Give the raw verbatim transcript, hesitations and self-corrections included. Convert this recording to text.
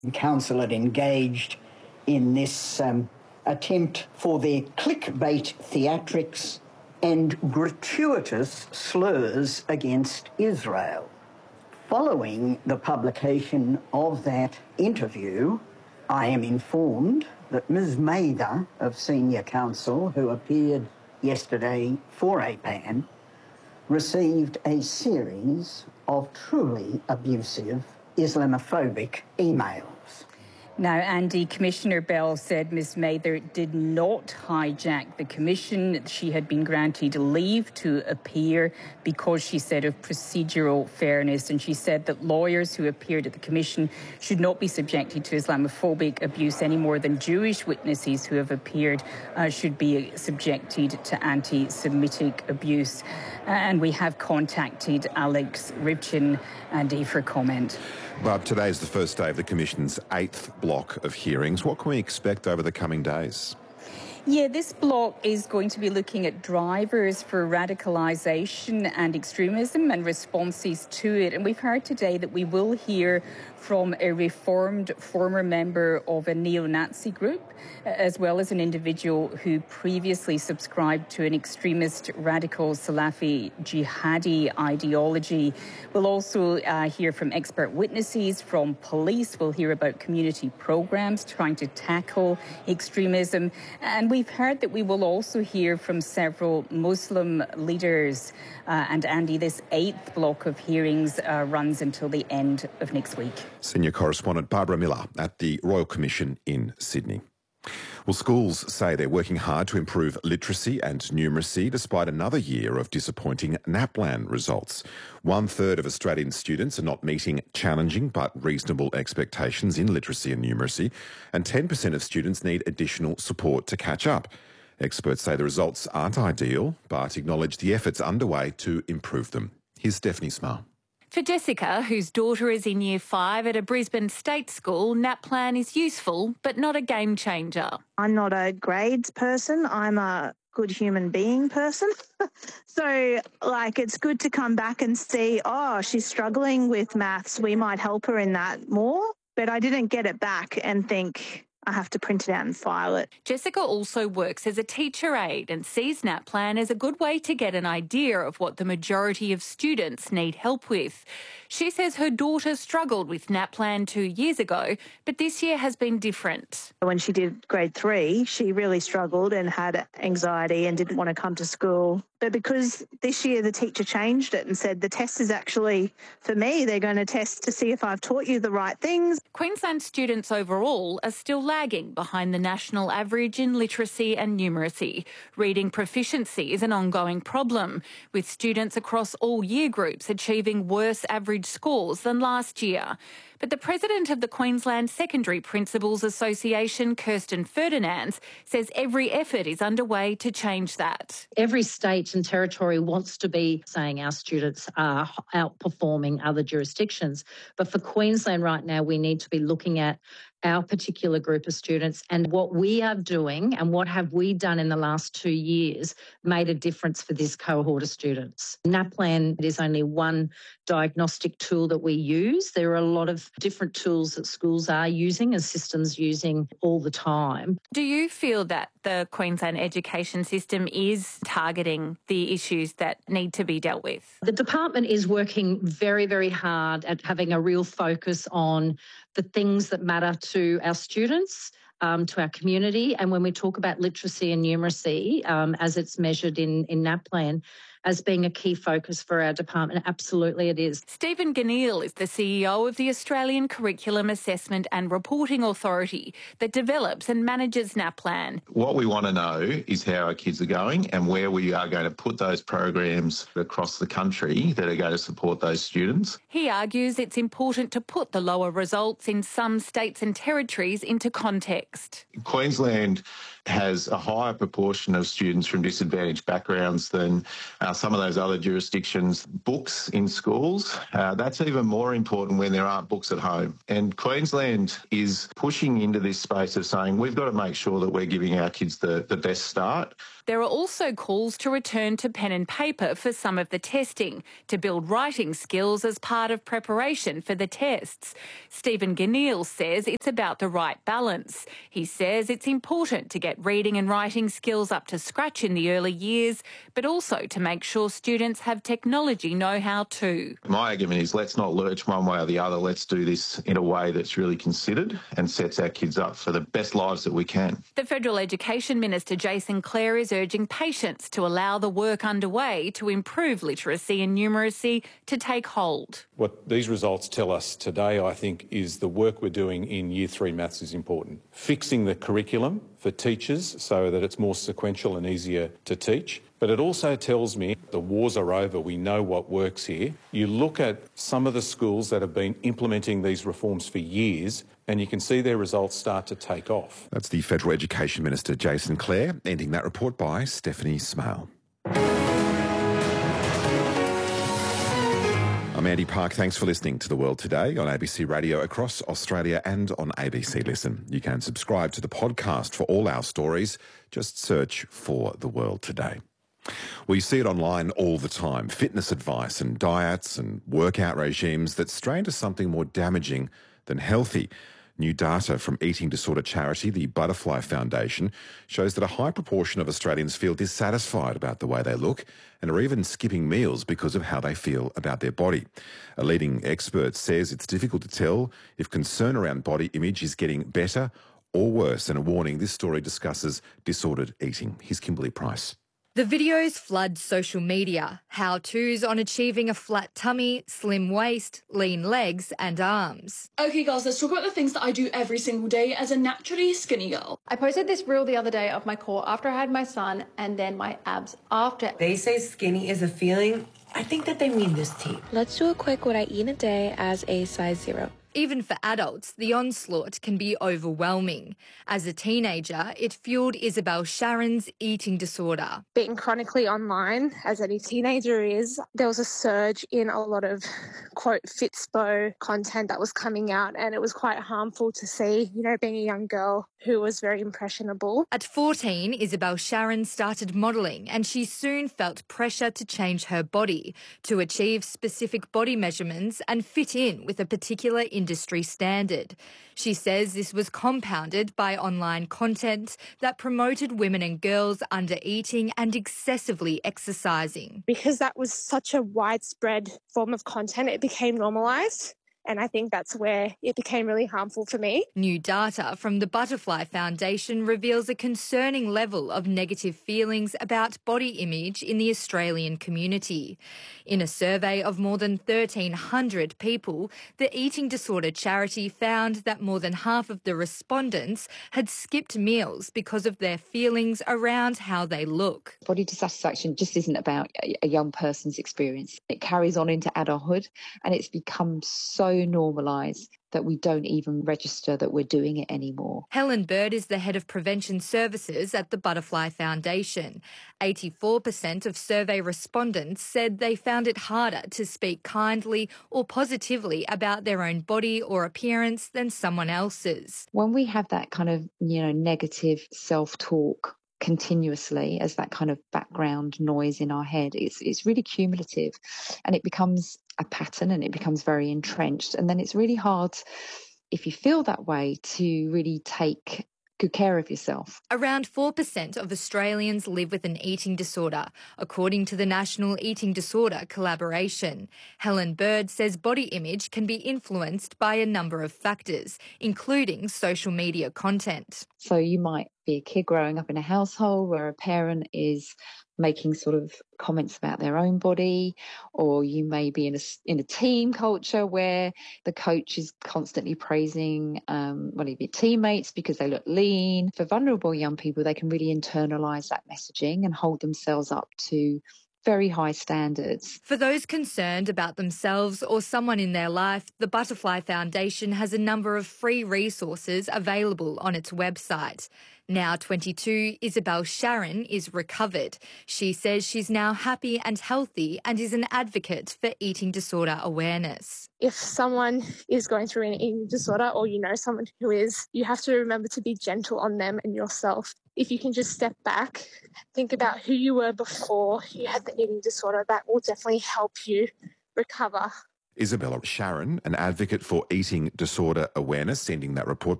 Council had engaged in this um, attempt for their clickbait theatrics and gratuitous slurs against Israel. Following the publication of that interview, I am informed that Miz Mather of Senior Counsel, who appeared yesterday for A P A N, received a series of truly abusive Islamophobic emails. Now, Andy, Commissioner Bell said Miz Mather did not hijack the commission. She had been granted leave to appear because, she said, of procedural fairness. And she said that lawyers who appeared at the commission should not be subjected to Islamophobic abuse any more than Jewish witnesses who have appeared uh, should be subjected to anti-Semitic abuse. And we have contacted Alex Rivchin, Andy, for comment. Barb, today is the first day of the Commission's eighth block of hearings. What can we expect over the coming days? Yeah, this block is going to be looking at drivers for radicalisation and extremism and responses to it. And we've heard today that we will hear from a reformed former member of a neo-Nazi group, as well as an individual who previously subscribed to an extremist radical Salafi jihadi ideology. We'll also uh, hear from expert witnesses, from police. We'll hear about community programs trying to tackle extremism. And we've heard that we will also hear from several Muslim leaders. Uh, and Andy, this eighth block of hearings uh, runs until the end of next week. Senior correspondent Barbara Miller at the Royal Commission in Sydney. Well, schools say they're working hard to improve literacy and numeracy despite another year of disappointing NAPLAN results. One third of Australian students are not meeting challenging but reasonable expectations in literacy and numeracy, and ten percent of students need additional support to catch up. Experts say the results aren't ideal, but acknowledge the efforts underway to improve them. Here's Stephanie Smar. For Jessica, whose daughter is in year five at a Brisbane state school, NAPLAN is useful but not a game changer. I'm not a grades person. I'm a good human being person. So, like, it's good to come back and see, oh, she's struggling with maths. We might help her in that more. But I didn't get it back and think, I have to print it out and file it. Jessica also works as a teacher aide and sees NAPLAN as a good way to get an idea of what the majority of students need help with. She says her daughter struggled with NAPLAN two years ago, but this year has been different. When she did grade three, she really struggled and had anxiety and didn't want to come to school. But because this year the teacher changed it and said the test is actually, for me, they're going to test to see if I've taught you the right things. Queensland students overall are still lagging behind the national average in literacy and numeracy. Reading proficiency is an ongoing problem, with students across all year groups achieving worse average scores than last year. But the president of the Queensland Secondary Principals Association, Kirsten Ferdinands, says every effort is underway to change that. Every state and territory wants to be saying our students are outperforming other jurisdictions. But for Queensland right now, we need to be looking at our particular group of students and what we are doing and what have we done in the last two years made a difference for this cohort of students. NAPLAN is only one diagnostic tool that we use. There are a lot of different tools that schools are using and systems using all the time. Do you feel that the Queensland education system is targeting the issues that need to be dealt with? The department is working very, very hard at having a real focus on the things that matter to our students, um, to our community. And when we talk about literacy and numeracy, um, as it's measured in, in NAPLAN, as being a key focus for our department, absolutely it is. Stephen Ganneil is the C E O of the Australian Curriculum Assessment and Reporting Authority that develops and manages NAPLAN. What we want to know is how our kids are going and where we are going to put those programs across the country that are going to support those students. He argues it's important to put the lower results in some states and territories into context. next. Queensland has a higher proportion of students from disadvantaged backgrounds than uh, some of those other jurisdictions. Books in schools, uh, that's even more important when there aren't books at home. And Queensland is pushing into this space of saying we've got to make sure that we're giving our kids the, the best start. There are also calls to return to pen and paper for some of the testing, to build writing skills as part of preparation for the tests. Stephen Ganneil says it's about the right balance. He says it's important to get reading and writing skills up to scratch in the early years, but also to make sure students have technology know-how too. My argument is let's not lurch one way or the other. Let's do this in a way that's really considered and sets our kids up for the best lives that we can. The Federal Education Minister Jason Clare is urging patience to allow the work underway to improve literacy and numeracy to take hold. What these results tell us today, I think, is the work we're doing in Year three maths is important. Fixing the curriculum for teachers so that it's more sequential and easier to teach. But it also tells me the wars are over, we know what works here. You look at some of the schools that have been implementing these reforms for years and you can see their results start to take off. That's the Federal Education Minister Jason Clare, ending that report by Stephanie Smale. I'm Andy Park. Thanks for listening to The World Today on A B C Radio across Australia and on A B C Listen. You can subscribe to the podcast for all our stories. Just search for The World Today. Well, you see it online all the time. Fitness advice and diets and workout regimes that strain to something more damaging than healthy. New data from eating disorder charity, the Butterfly Foundation, shows that a high proportion of Australians feel dissatisfied about the way they look and are even skipping meals because of how they feel about their body. A leading expert says it's difficult to tell if concern around body image is getting better or worse. And a warning, this story discusses disordered eating. Here's Kimberly Price. The videos flood social media, how-tos on achieving a flat tummy, slim waist, lean legs and arms. Okay girls, let's talk about the things that I do every single day as a naturally skinny girl. I posted this reel the other day of my core after I had my son and then my abs after. They say skinny is a feeling. I think that they mean this tea. Let's do a quick what I eat in a day as a size zero. Even for adults, the onslaught can be overwhelming. As a teenager, it fueled Isabel Sharon's eating disorder. Being chronically online, as any teenager is, there was a surge in a lot of, quote, Fitspo content that was coming out, and it was quite harmful to see, you know, being a young girl who was very impressionable. At fourteen, Isabel Sharon started modelling, and she soon felt pressure to change her body, to achieve specific body measurements and fit in with a particular industry standard. She says this was compounded by online content that promoted women and girls under eating and excessively exercising. Because that was such a widespread form of content, it became normalised. And I think that's where it became really harmful for me. New data from the Butterfly Foundation reveals a concerning level of negative feelings about body image in the Australian community. In a survey of more than thirteen hundred people, the eating disorder charity found that more than half of the respondents had skipped meals because of their feelings around how they look. Body dissatisfaction just isn't about a young person's experience. It carries on into adulthood, and it's become so normalised that we don't even register that we're doing it anymore. Helen Bird is the head of prevention services at the Butterfly Foundation. eighty-four percent of survey respondents said they found it harder to speak kindly or positively about their own body or appearance than someone else's. When we have that kind of, you know, negative self-talk continuously as that kind of background noise in our head, it's it's really cumulative, and it becomes a pattern and it becomes very entrenched, and then it's really hard, if you feel that way, to really take good care of yourself. Around four percent of Australians live with an eating disorder, according to the National Eating Disorder Collaboration. Helen Bird says body image can be influenced by a number of factors, including social media content. So you might be a kid growing up in a household where a parent is making sort of comments about their own body, or you may be in a, in a team culture where the coach is constantly praising um, one of your teammates because they look lean. For vulnerable young people, they can really internalise that messaging and hold themselves up to very high standards. For those concerned about themselves or someone in their life, the Butterfly Foundation has a number of free resources available on its website. Now twenty-two, Isabel Sharon is recovered. She says she's now happy and healthy and is an advocate for eating disorder awareness. If someone is going through an eating disorder or you know someone who is, you have to remember to be gentle on them and yourself. If you can just step back, think about who you were before you had the eating disorder, that will definitely help you recover. Isabella Sharon, an advocate for eating disorder awareness, sending that report.